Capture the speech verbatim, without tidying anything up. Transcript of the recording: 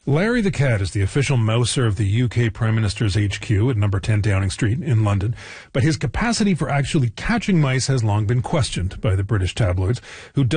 Larry the Cat is the official mouser of the U K Prime Minister's H Q at number ten Downing Street in London, but his capacity for actually catching mice has long been questioned by the British tabloids, who